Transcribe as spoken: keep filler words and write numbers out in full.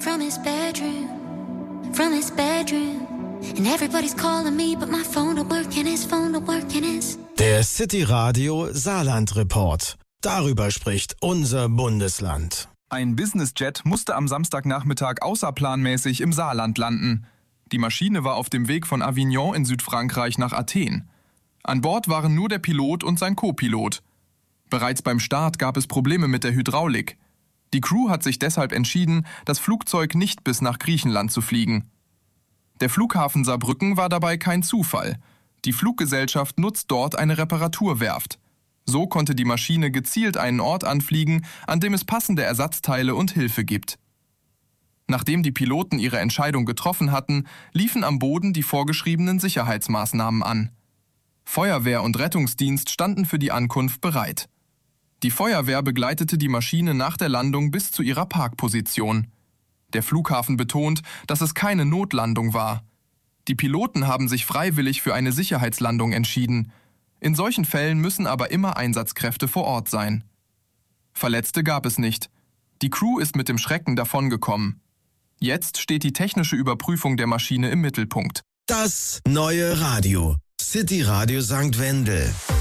from his bedroom, from his bedroom. And everybody's calling me, but my phone don't work and his phone don't work and his. Der City Radio Saarland Report. Darüber spricht unser Bundesland. Ein Businessjet musste am Samstagnachmittag außerplanmäßig im Saarland landen. Die Maschine war auf dem Weg von Avignon in Südfrankreich nach Athen. An Bord waren nur der Pilot und sein Co-Pilot. Bereits beim Start gab es Probleme mit der Hydraulik. Die Crew hat sich deshalb entschieden, das Flugzeug nicht bis nach Griechenland zu fliegen. Der Flughafen Saarbrücken war dabei kein Zufall. Die Fluggesellschaft nutzt dort eine Reparaturwerft. So konnte die Maschine gezielt einen Ort anfliegen, an dem es passende Ersatzteile und Hilfe gibt. Nachdem die Piloten ihre Entscheidung getroffen hatten, liefen am Boden die vorgeschriebenen Sicherheitsmaßnahmen an. Feuerwehr und Rettungsdienst standen für die Ankunft bereit. Die Feuerwehr begleitete die Maschine nach der Landung bis zu ihrer Parkposition. Der Flughafen betont, dass es keine Notlandung war. Die Piloten haben sich freiwillig für eine Sicherheitslandung entschieden. In solchen Fällen müssen aber immer Einsatzkräfte vor Ort sein. Verletzte gab es nicht. Die Crew ist mit dem Schrecken davongekommen. Jetzt steht die technische Überprüfung der Maschine im Mittelpunkt. Das neue Radio. City Radio Sankt Wendel.